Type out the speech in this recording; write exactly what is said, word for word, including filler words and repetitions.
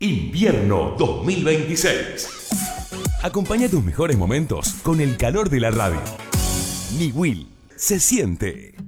Invierno dos mil veintiséis. Acompaña tus mejores momentos con el calor de la radio. Niwil se siente.